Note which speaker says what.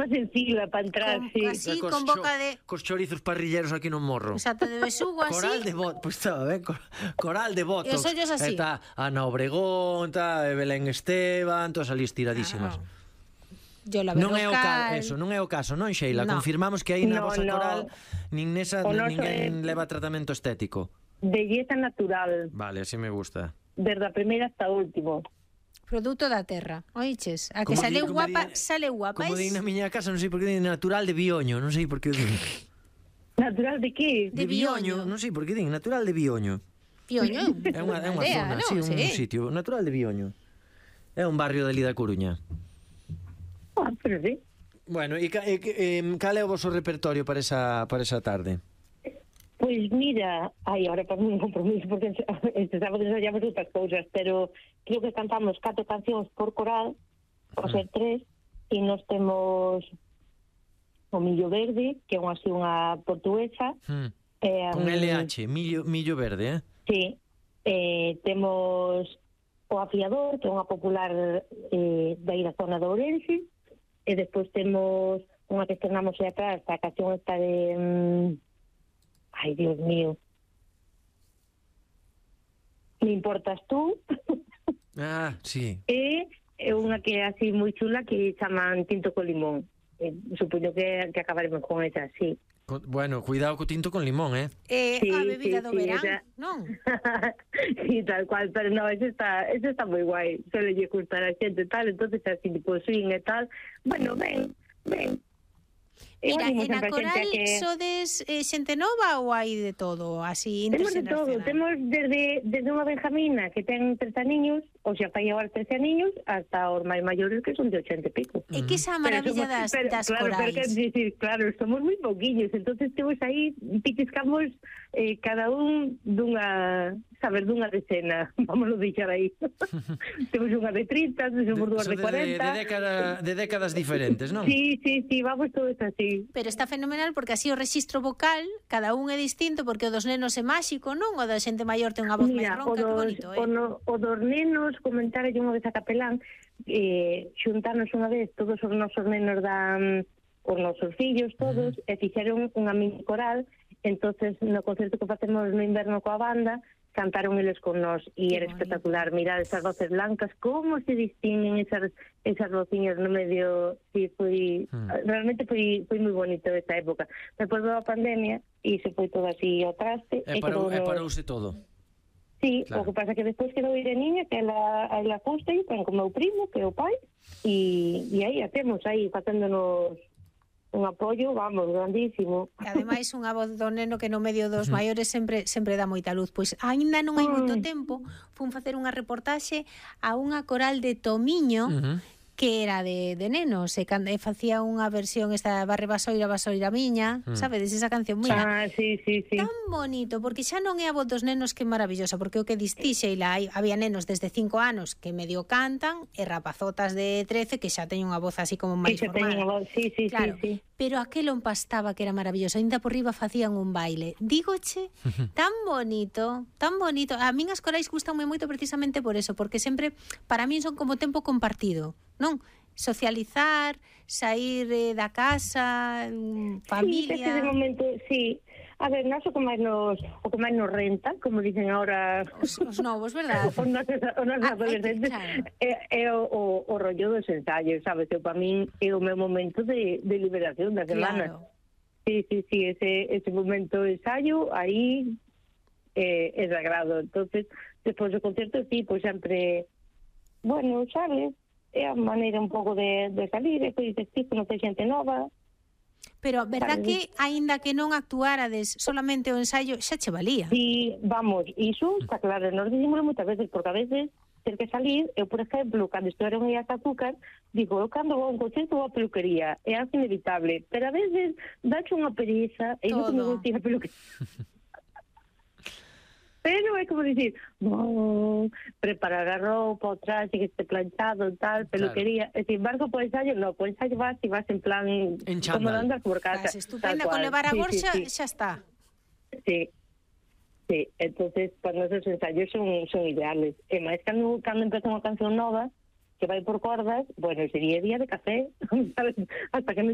Speaker 1: máis sencilla para entrar, sí.
Speaker 2: Así, con boca de...
Speaker 3: Cos chorizos parrilleros aquí no morro.
Speaker 2: Exacto, de besugo así.
Speaker 3: Coral de Botox, pues estaba ben, Coral de Botox.
Speaker 2: E os ollos así.
Speaker 3: Está Ana Obregón, está Belén Esteban, todas ali estiradísimas.
Speaker 2: Yo la
Speaker 3: Non é o
Speaker 2: verrocal.
Speaker 3: caso, non, Sheila?
Speaker 2: No.
Speaker 3: Confirmamos que aí na
Speaker 1: No,
Speaker 3: vosa
Speaker 1: no.
Speaker 3: coral nin nesa
Speaker 1: O noso
Speaker 3: ninguén
Speaker 1: é-
Speaker 3: leva tratamento estético.
Speaker 1: Belleza natural,
Speaker 3: Vale, así me gusta.
Speaker 1: desde a primeira hasta o último.
Speaker 2: Produto da terra. Oiches, a que
Speaker 3: Como
Speaker 2: sale
Speaker 3: di- como
Speaker 2: guapa,
Speaker 3: di-
Speaker 2: sale guapa.
Speaker 3: Como din na miña casa, non sei por que din natural de Bioño, non sei por que din.
Speaker 1: Natural de que?
Speaker 2: De Bioño.
Speaker 3: Non sei por que din natural de Bioño.
Speaker 2: Pioño.
Speaker 3: É unha
Speaker 2: aldea,
Speaker 3: zona,
Speaker 2: non?
Speaker 3: sí, un sitio, natural de Bioño. É un barrio de ali da Coruña.
Speaker 1: Ah, pero sí.
Speaker 3: Bueno, e cal é o voso repertorio para esa tarde?
Speaker 1: Pois mira, ahora para un compromiso, porque este sábado ensayamos outras cousas, pero creo que cantamos 4 cancións por coral, ou ser 3, e nos temos o Millo Verde, que é unha portuguesa.
Speaker 3: Con LH, millo verde,
Speaker 1: Sí, temos o Afiador, que é unha popular da aí da zona de Ourense, e despois temos unha que estrenamos aí atrás, a canción esta de... Ai, Dios mío. Me importas tú.
Speaker 3: Ah, sí.
Speaker 1: E unha que é así moi chula que chaman Tinto con limón. Supoño que acabaremos con esa, sí.
Speaker 3: Bueno, cuidado co tinto con limón,
Speaker 1: Sí,
Speaker 2: a bebida
Speaker 1: sí,
Speaker 2: do
Speaker 1: sí,
Speaker 2: verán,
Speaker 1: esa.
Speaker 2: non?
Speaker 1: Sí, tal cual, pero no, eso está moi guai. Solo lle gustar a xente tal, entonces así tipo swing e tal. Bueno, ven.
Speaker 2: Mira, en a coral sodes xente nova ou hai de todo, así
Speaker 1: Temos de todo,
Speaker 2: interxeneracional?
Speaker 1: temos desde unha benjamina que ten 13 aniños, ou xa fai agora 13 aniños, hasta os máis maiores que son de 80 e pico.
Speaker 2: E que esa maravilla das corais?
Speaker 1: Claro, somos moi pouquillos, entonces temos aí, pitiscamos cada un dunha decena, vamos a deixar aí. Temos unha de 30, somos dúas de 40.
Speaker 3: De décadas diferentes, non?
Speaker 1: Sí, vamos todos así.
Speaker 2: Pero está fenomenal porque así o rexistro vocal, cada un é distinto, porque o dos nenos é máxico, non? O da xente maior ten unha voz máis ronca, que bonito,
Speaker 1: O dos nenos, comentarlle unha vez a capelán, xuntarnos unha vez todos os nosos nenos os nosos fillos todos, e fixeron unha mini coral. Entonces no concerto que facemos no inverno coa banda, cantaron eles con nós e era espectacular mirar esas voces blancas, como se distinguen esas vociñas no medio. Sí, realmente foi moi bonito esta época. Depois da pandemia e se foi todo así ao traste
Speaker 3: E parouse todo.
Speaker 1: Sí,
Speaker 3: claro.
Speaker 1: O que pasa que despois quedou Ireniña, que ela custa e con o meu primo, que é o pai, e aí a temos aí facéndonos un apoio, vamos, grandísimo.
Speaker 2: E ademais unha voz do neno que no medio dos maiores sempre dá moita luz. Pois aínda non hai moito tempo fun facer unha reportaxe a unha coral de Tomiño que era de nenos e facía unha versión esta Barre Basoira miña, sabedes esa canción? Mira,
Speaker 1: sí.
Speaker 2: tan bonito, porque xa non é a voz dos nenos que é maravillosa, porque o que distí, Sheila, había nenos desde 5 anos que medio cantan e rapazotas de 13 que xa teñen unha voz así como máis formada.
Speaker 1: Sí,
Speaker 2: claro,
Speaker 1: sí.
Speaker 2: Pero aquelo empastaba que era maravilloso, ainda por riba facían un baile. Dígoche, tan bonito, tan bonito. A min as corais gustan moito precisamente por eso, porque sempre, para min son como tempo compartido, non? Socializar, sair da casa, familia...
Speaker 1: Sí, de momento, sí. A ver, nós o que máis nos renta, como dicen ahora
Speaker 2: os novos, verdad?
Speaker 1: Os nosos adolescentes,
Speaker 2: claro.
Speaker 1: É o rollo dos ensayos, sabes? Para min é o meu momento de liberación da semana.
Speaker 2: Claro.
Speaker 1: Sí, ese momento de ensayo, aí é sagrado. Entonces, despois do concerto, sí, pois sempre, bueno, sabes, é a maneira un pouco de salir, e pois dices, conocer xente nova.
Speaker 2: Pero, verdad que, aínda que non actuárades solamente o ensaio, xa che valía?
Speaker 1: Sí, vamos, iso está claro, nos dicimos moitas veces, porque a veces ter que salir, eu, por exemplo, cando estuveron aí a Azúcar, digo, eu cando vou a un concerto vou a peluquería, é algo inevitable, pero a veces dache unha pereza, e non que me gusta ir a peluquería. Pero é como dicir, preparar a roupa, o traxe que este planchado, tal, peluquería. Claro. Sin embargo, po ensayo, no, po ensayo vas en plan como de andar por casa.
Speaker 2: Vas estupenda, con levar a borxa, xa está.
Speaker 1: Sí, entonces, para nós os ensayos son ideales. E máis cando empeza unha canción nova, que vai por cordas, bueno, sería día de café, sabes? Hasta que